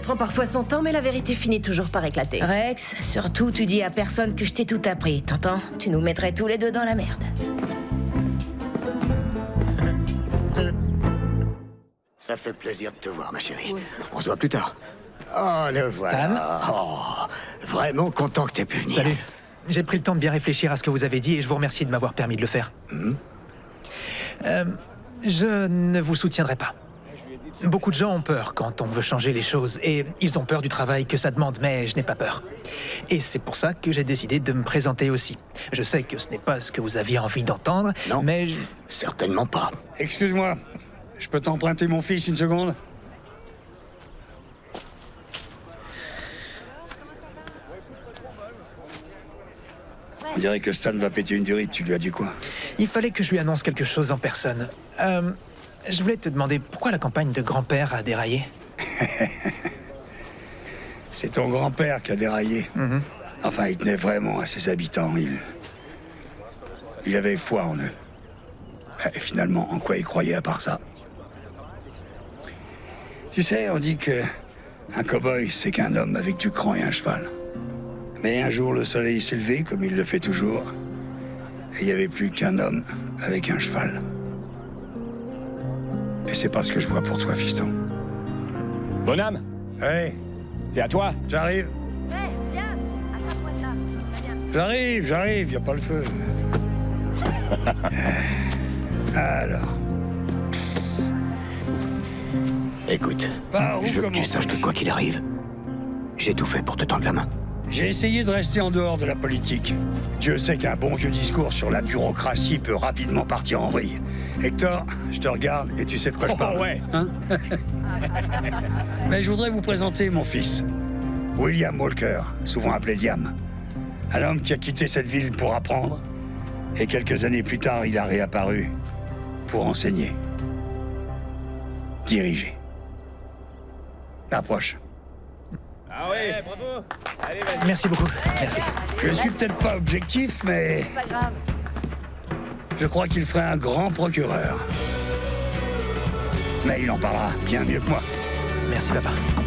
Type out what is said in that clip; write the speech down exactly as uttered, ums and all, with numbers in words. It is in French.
prend parfois son temps, mais la vérité finit toujours par éclater. Rex, surtout tu dis à personne que je t'ai tout appris, t'entends? Tu nous mettrais tous les deux dans la merde. Ça fait plaisir de te voir, ma chérie. On se voit plus tard. Oh, le voilà. Oh, vraiment content que t'aies pu venir. Salut. J'ai pris le temps de bien réfléchir à ce que vous avez dit et je vous remercie de m'avoir permis de le faire. Mmh. Euh, je ne vous soutiendrai pas. Beaucoup de gens ont peur quand on veut changer les choses et ils ont peur du travail que ça demande, mais je n'ai pas peur. Et c'est pour ça que j'ai décidé de me présenter aussi. Je sais que ce n'est pas ce que vous aviez envie d'entendre, non, mais... Je... certainement pas. Excuse-moi, je peux t'emprunter mon fils une seconde? On dirait que Stan va péter une durite, tu lui as dit quoi? Il fallait que je lui annonce quelque chose en personne. Euh, je voulais te demander pourquoi la campagne de grand-père a déraillé. C'est ton grand-père qui a déraillé. Mm-hmm. Enfin, il tenait vraiment à ses habitants. Il... il avait foi en eux. Et finalement, en quoi il croyait à part ça? Tu sais, on dit que un cow-boy, c'est qu'un homme avec du cran et un cheval. Mais un jour, le soleil s'est levé, comme il le fait toujours, et il n'y avait plus qu'un homme avec un cheval. Et c'est pas ce que je vois pour toi, fiston. Bonhomme, Hey, c'est à toi. j'arrive. Hey, viens, attrape-moi ça. Viens. J'arrive, j'arrive, y a pas le feu. Alors, Écoute, Par où je veux que tu commencer? saches que quoi qu'il arrive, j'ai tout fait pour te tendre la main. j'ai essayé de rester en dehors de la politique. Dieu sait qu'un bon vieux discours sur la bureaucratie peut rapidement partir en vrille. Hector, je te regarde et tu sais de quoi je Oh, parle. ouais. Hein? Mais je voudrais vous présenter mon fils, William Walker, souvent appelé Liam. Un homme qui a quitté cette ville pour apprendre, et quelques années plus tard, il a réapparu pour enseigner. Diriger. Approche. Ah oui, bravo. Allez, vas-y. Merci beaucoup, merci. Je suis peut-être pas objectif, mais Pas grave. je crois qu'il ferait un grand procureur. Mais il en parlera bien mieux que moi. Merci papa.